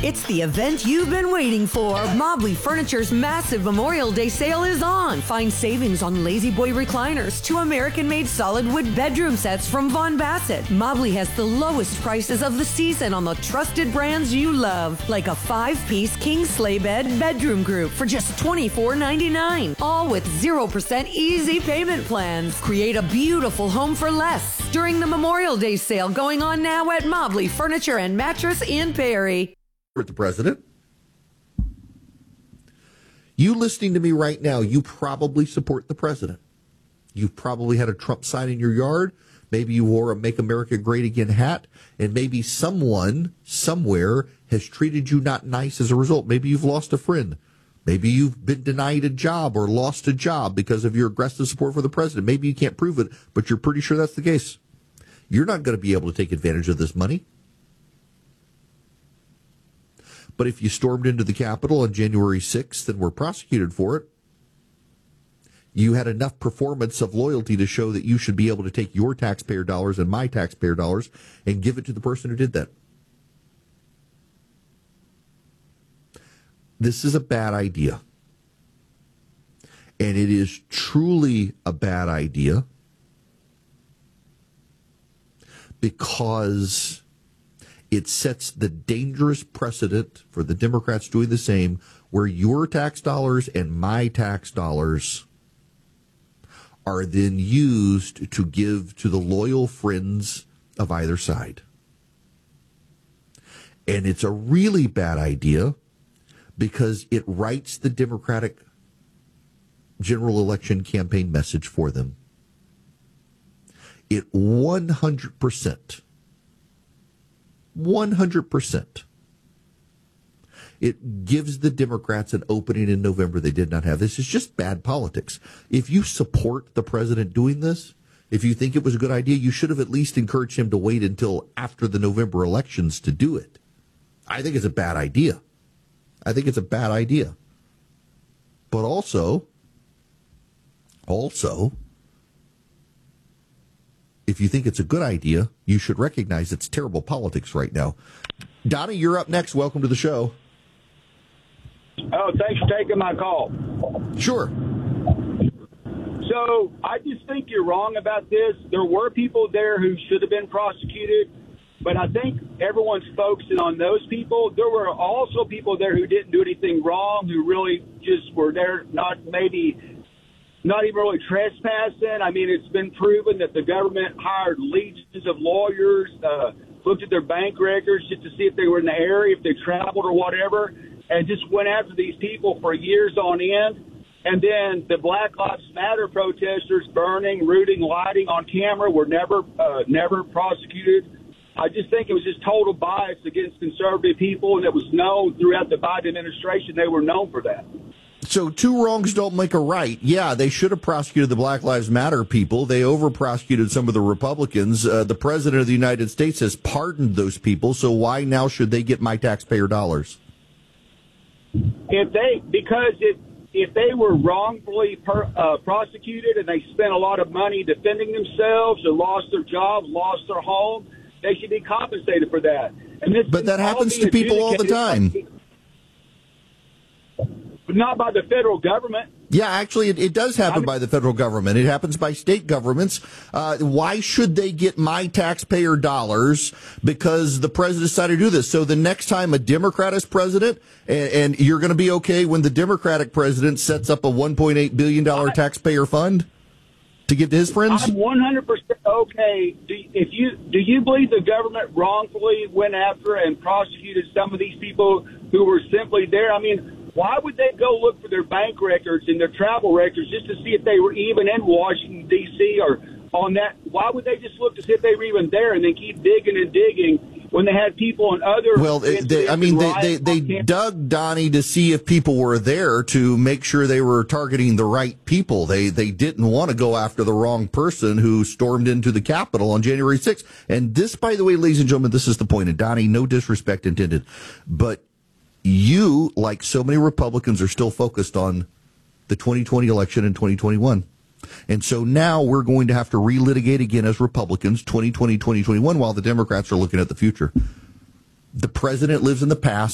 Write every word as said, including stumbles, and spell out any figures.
It's the event you've been waiting for. Mobley Furniture's massive Memorial Day sale is on. Find savings on Lazy Boy recliners, two American-made solid wood bedroom sets from Von Bassett. Mobley has the lowest prices of the season on the trusted brands you love, like a five-piece king sleigh bed bedroom group for just twenty-four ninety-nine, all with zero percent easy payment plans. Create a beautiful home for less during the Memorial Day sale going on now at Mobley Furniture and Mattress in Perry. With the president. You listening to me right now, you probably support the president. You've probably had a Trump sign in your yard. Maybe you wore a Make America Great Again hat, and maybe someone somewhere has treated you not nice as a result. Maybe you've lost a friend. Maybe you've been denied a job or lost a job because of your aggressive support for the president. Maybe you can't prove it, but you're pretty sure that's the case. You're not going to be able to take advantage of this money. But if you stormed into the Capitol on January sixth and were prosecuted for it, you had enough performance of loyalty to show that you should be able to take your taxpayer dollars and my taxpayer dollars and give it to the person who did that. This is a bad idea. And it is truly a bad idea because it sets the dangerous precedent for the Democrats doing the same, where your tax dollars and my tax dollars are then used to give to the loyal friends of either side. And it's a really bad idea because it writes the Democratic general election campaign message for them. It one hundred percent one hundred percent. It gives the Democrats an opening in November they did not have. This is just bad politics. If you support the president doing this, if you think it was a good idea, you should have at least encouraged him to wait until after the November elections to do it. I think it's a bad idea. I think it's a bad idea. But also, also, if you think it's a good idea, you should recognize it's terrible politics right now. Donnie, you're up next. Welcome to the show. Oh, thanks for taking my call. Sure. So I just think you're wrong about this. There were people there who should have been prosecuted, but I think everyone's focusing on those people. There were also people there who didn't do anything wrong, who really just were there, not maybe not even really trespassing. I mean, it's been proven that the government hired legions of lawyers, uh, looked at their bank records just to see if they were in the area, if they traveled or whatever, and just went after these people for years on end. And then the Black Lives Matter protesters burning, rooting, lighting on camera were never, uh, never prosecuted. I just think it was just total bias against conservative people, and it was known throughout the Biden administration. They were known for that. So two wrongs don't make a right. Yeah, they should have prosecuted the Black Lives Matter people. They over-prosecuted some of the Republicans. Uh, the President of the United States has pardoned those people, so why now should they get my taxpayer dollars? If they, because it, if they were wrongfully per, uh, prosecuted and they spent a lot of money defending themselves or lost their job, lost their home, they should be compensated for that. And this but that happens to people all the time. But not by the federal government. Yeah, actually, it, it does happen by the federal government. It happens by state governments. Uh, why should they get my taxpayer dollars? Because the president decided to do this. So the next time a Democrat is president, and, and you're going to be okay when the Democratic president sets up a one point eight billion dollars taxpayer fund to give to his friends? I'm one hundred percent okay. Do, if you, do you believe the government wrongfully went after and prosecuted some of these people who were simply there? I mean, why would they go look for their bank records and their travel records just to see if they were even in Washington, D C or on that? Why would they just look to see if they were even there and then keep digging and digging when they had people in other... Well, they, I mean, they, they, they dug, Donnie, to see if people were there to make sure they were targeting the right people. They, they didn't want to go after the wrong person who stormed into the Capitol on January sixth. And this, by the way, ladies and gentlemen, this is the point. And Donnie, no disrespect intended, but you, like so many Republicans, are still focused on the twenty twenty election and twenty twenty-one. And so now we're going to have to relitigate again as Republicans twenty twenty, twenty twenty-one while the Democrats are looking at the future. The president lives in the past.